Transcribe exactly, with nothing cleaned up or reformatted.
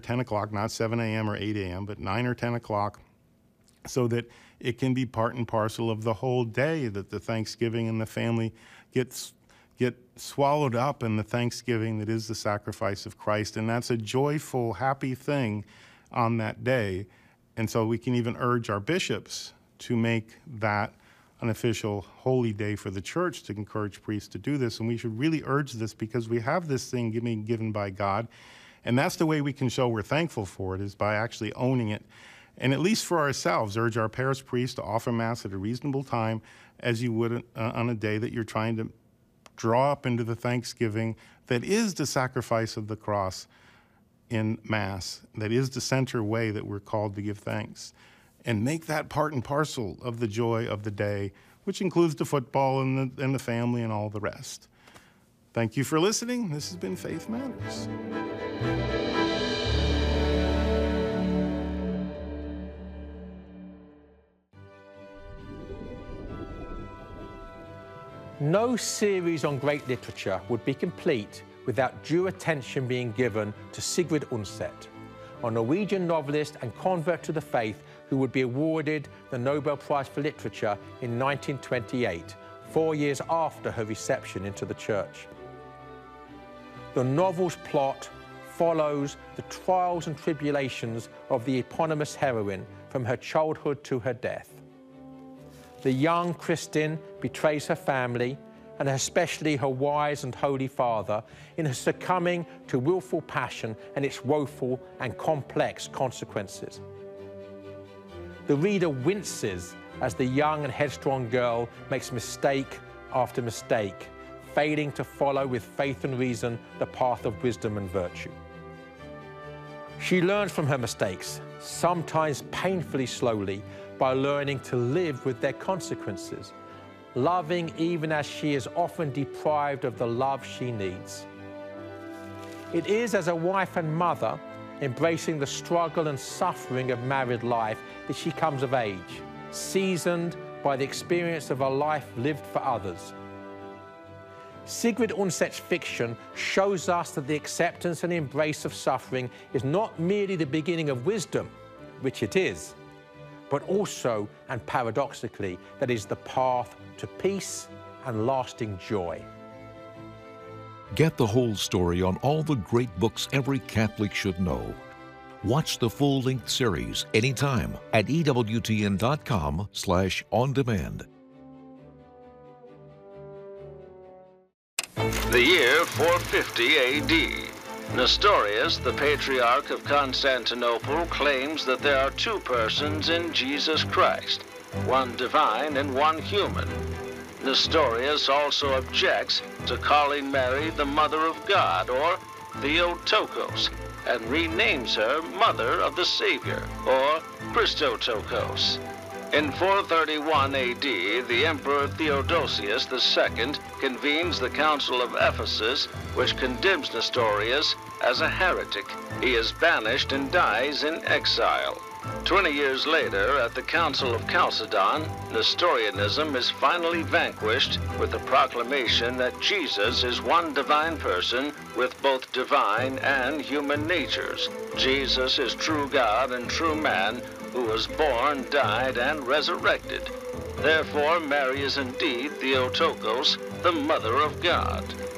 ten o'clock, not seven a m or eight a m, but nine or ten o'clock, so that it can be part and parcel of the whole day, that the Thanksgiving and the family gets get swallowed up in the Thanksgiving that is the sacrifice of Christ. And that's a joyful, happy thing on that day. And so we can even urge our bishops to make that an official holy day for the church, to encourage priests to do this. And we should really urge this, because we have this thing given, given by God. And that's the way we can show we're thankful for it, is by actually owning it. And at least for ourselves, urge our parish priests to offer Mass at a reasonable time, as you would uh, on a day that you're trying to draw up into the Thanksgiving that is the sacrifice of the cross in Mass, that is the center way that we're called to give thanks. And make that part and parcel of the joy of the day, which includes the football and the, and the family and all the rest. Thank you for listening. This has been Faith Matters. No series on great literature would be complete without due attention being given to Sigrid Undset, a Norwegian novelist and convert to the faith who would be awarded the Nobel Prize for Literature in nineteen twenty-eight, four years after her reception into the church. The novel's plot follows the trials and tribulations of the eponymous heroine from her childhood to her death. The young Kristin betrays her family, and especially her wise and holy father, in her succumbing to willful passion and its woeful and complex consequences. The reader winces as the young and headstrong girl makes mistake after mistake, failing to follow with faith and reason the path of wisdom and virtue. She learns from her mistakes, sometimes painfully slowly, by learning to live with their consequences, loving even as she is often deprived of the love she needs. It is as a wife and mother, embracing the struggle and suffering of married life, that she comes of age, seasoned by the experience of a life lived for others. Sigrid Undset's fiction shows us that the acceptance and embrace of suffering is not merely the beginning of wisdom, which it is, but also, and paradoxically, that is the path to peace and lasting joy. Get the whole story on all the great books every Catholic should know. Watch the full-length series anytime at E W T N dot com slash on demand. The year four fifty A D Nestorius, the Patriarch of Constantinople, claims that there are two persons in Jesus Christ, one divine and one human. Nestorius also objects to calling Mary the Mother of God, or Theotokos, and renames her Mother of the Savior, or Christotokos. In four thirty-one A D, the Emperor Theodosius the Second convenes the Council of Ephesus, which condemns Nestorius as a heretic. He is banished and dies in exile. Twenty years later, at the Council of Chalcedon, Nestorianism is finally vanquished with the proclamation that Jesus is one divine person with both divine and human natures. Jesus is true God and true man, who was born, died, and resurrected. Therefore, Mary is indeed Theotokos, the Mother of God.